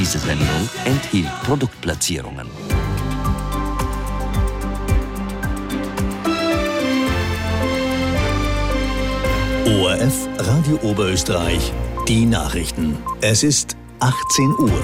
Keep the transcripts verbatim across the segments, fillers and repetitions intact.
Diese Sendung enthielt Produktplatzierungen. O R F Radio Oberösterreich, die Nachrichten. Es ist achtzehn Uhr.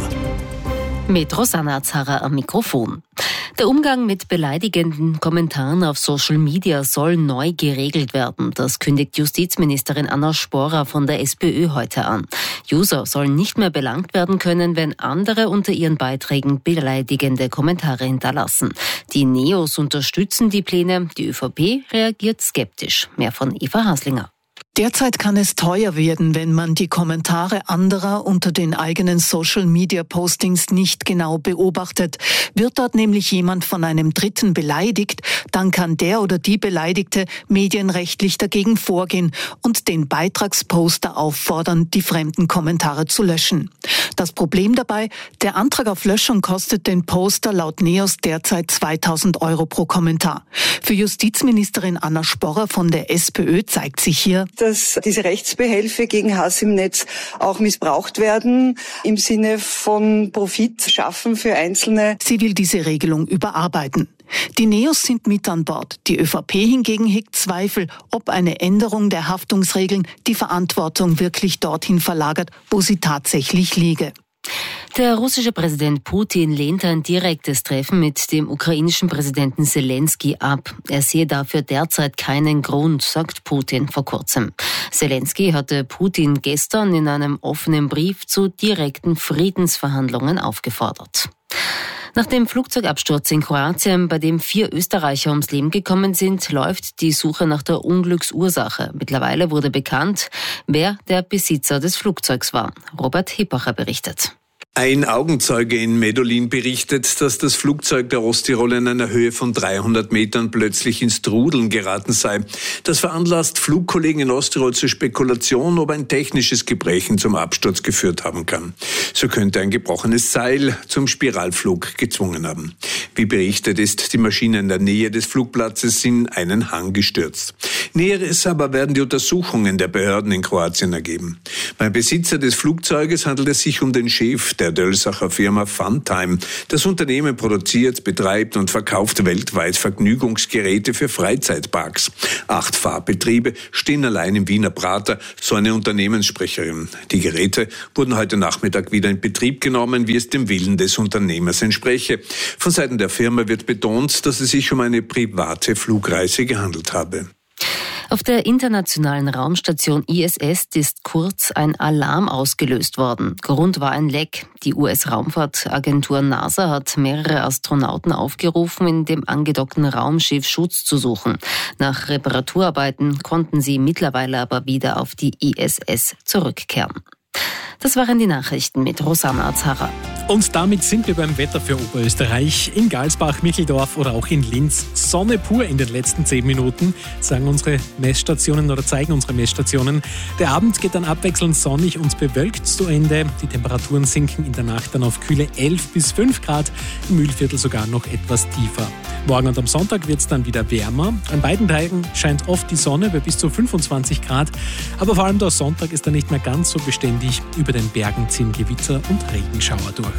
Mit Rosanna Zarra am Mikrofon. Der Umgang mit beleidigenden Kommentaren auf Social Media soll neu geregelt werden. Das kündigt Justizministerin Anna Sporra von der SPÖ heute an. User sollen nicht mehr belangt werden können, wenn andere unter ihren Beiträgen beleidigende Kommentare hinterlassen. Die Neos unterstützen die Pläne, die ÖVP reagiert skeptisch. Mehr von Eva Haslinger. Derzeit kann es teuer werden, wenn man die Kommentare anderer unter den eigenen Social-Media-Postings nicht genau beobachtet. Wird dort nämlich jemand von einem Dritten beleidigt, dann kann der oder die Beleidigte medienrechtlich dagegen vorgehen und den Beitragsposter auffordern, die fremden Kommentare zu löschen. Das Problem dabei, der Antrag auf Löschung kostet den Poster laut Neos derzeit zweitausend Euro pro Kommentar. Für Justizministerin Anna Sporra von der SPÖ zeigt sich hier, dass diese Rechtsbehelfe gegen Hass im Netz auch missbraucht werden, im Sinne von Profit schaffen für Einzelne. Sie will diese Regelung überarbeiten. Die Neos sind mit an Bord. Die ÖVP hingegen hegt Zweifel, ob eine Änderung der Haftungsregeln die Verantwortung wirklich dorthin verlagert, wo sie tatsächlich liege. Der russische Präsident Putin lehnt ein direktes Treffen mit dem ukrainischen Präsidenten Selensky ab. Er sehe dafür derzeit keinen Grund, sagt Putin vor kurzem. Selensky hatte Putin gestern in einem offenen Brief zu direkten Friedensverhandlungen aufgefordert. Nach dem Flugzeugabsturz in Kroatien, bei dem vier Österreicher ums Leben gekommen sind, läuft die Suche nach der Unglücksursache. Mittlerweile wurde bekannt, wer der Besitzer des Flugzeugs war. Robert Hippacher berichtet. Ein Augenzeuge in Medellin berichtet, dass das Flugzeug der Osttirol in einer Höhe von dreihundert Metern plötzlich ins Trudeln geraten sei. Das veranlasst Flugkollegen in Osttirol zur Spekulation, ob ein technisches Gebrechen zum Absturz geführt haben kann. So könnte ein gebrochenes Seil zum Spiralflug gezwungen haben. Wie berichtet, ist die Maschine in der Nähe des Flugplatzes in einen Hang gestürzt. Näheres aber werden die Untersuchungen der Behörden in Kroatien ergeben. Beim Besitzer des Flugzeuges handelt es sich um den Chef der Dölsacher Firma Funtime. Das Unternehmen produziert, betreibt und verkauft weltweit Vergnügungsgeräte für Freizeitparks. Acht Fahrbetriebe stehen allein im Wiener Prater, so eine Unternehmenssprecherin. Die Geräte wurden heute Nachmittag wieder in Betrieb genommen, wie es dem Willen des Unternehmers entspreche. Von Seiten der Firma wird betont, dass es sich um eine private Flugreise gehandelt habe. Auf der internationalen Raumstation I S S ist kurz ein Alarm ausgelöst worden. Grund war ein Leck. Die U S-Raumfahrtagentur NASA hat mehrere Astronauten aufgerufen, in dem angedockten Raumschiff Schutz zu suchen. Nach Reparaturarbeiten konnten sie mittlerweile aber wieder auf die I S S zurückkehren. Das waren die Nachrichten mit Rosanna Zarra. Und damit sind wir beim Wetter für Oberösterreich. In Galsbach, Micheldorf oder auch in Linz. Sonne pur in den letzten zehn Minuten, sagen unsere Messstationen oder zeigen unsere Messstationen. Der Abend geht dann abwechselnd sonnig und bewölkt zu Ende. Die Temperaturen sinken in der Nacht dann auf kühle elf bis fünf Grad, im Mühlviertel sogar noch etwas tiefer. Morgen und am Sonntag wird es dann wieder wärmer. An beiden Tagen scheint oft die Sonne bei bis zu fünfundzwanzig Grad. Aber vor allem der Sonntag ist dann nicht mehr ganz so beständig. Über den Bergen ziehen Gewitter und Regenschauer durch.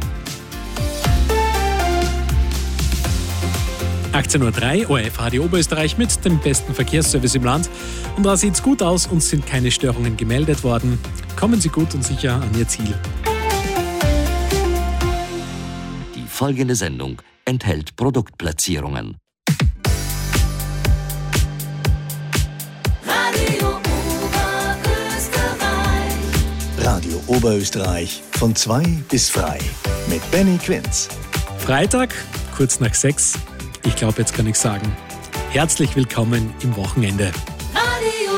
achtzehn Uhr drei, O R F Radio Oberösterreich mit dem besten Verkehrsservice im Land. Und da sieht's gut aus, uns sind keine Störungen gemeldet worden. Kommen Sie gut und sicher an Ihr Ziel. Die folgende Sendung enthält Produktplatzierungen. Radio Oberösterreich. Radio Oberösterreich von zwei bis frei mit Benny Quinz. Freitag, kurz nach sechs. Ich glaube, jetzt kann ich sagen, herzlich willkommen im Wochenende.